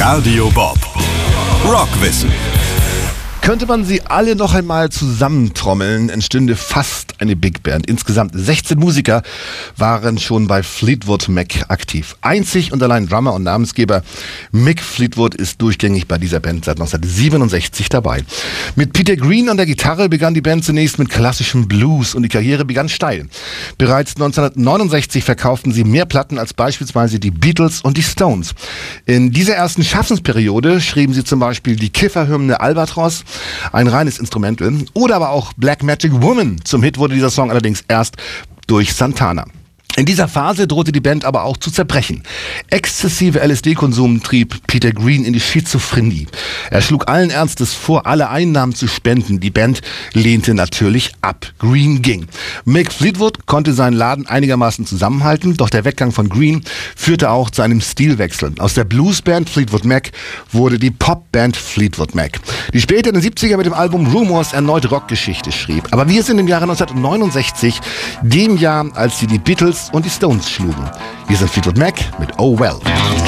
Radio Bob. Rockwissen. Könnte man sie alle noch einmal zusammentrommeln, entstünde fast eine Big Band. Insgesamt 16 Musiker waren schon bei Fleetwood Mac aktiv. Einzig und allein Drummer und Namensgeber Mick Fleetwood ist durchgängig bei dieser Band seit 1967 dabei. Mit Peter Green an der Gitarre begann die Band zunächst mit klassischem Blues und die Karriere begann steil. Bereits 1969 verkauften sie mehr Platten als beispielsweise die Beatles und die Stones. In dieser ersten Schaffensperiode schrieben sie zum Beispiel die Kifferhymne Albatros, ein reines Instrumental, oder aber auch Black Magic Woman. Zum Hit wurde dieser Song allerdings erst durch Santana. In dieser Phase drohte die Band aber auch zu zerbrechen. Exzessive LSD-Konsum trieb Peter Green in die Schizophrenie. Er schlug allen Ernstes vor, alle Einnahmen zu spenden. Die Band lehnte natürlich ab. Green ging. Mick Fleetwood konnte seinen Laden einigermaßen zusammenhalten, doch der Weggang von Green führte auch zu einem Stilwechsel. Aus der Bluesband Fleetwood Mac wurde die Popband Fleetwood Mac, die später in den 70er mit dem Album Rumors erneut Rockgeschichte schrieb. Aber wir sind im Jahre 1969, dem Jahr, als sie die Beatles und die Stones schlugen. Hier sind Fleetwood Mac mit Oh Well.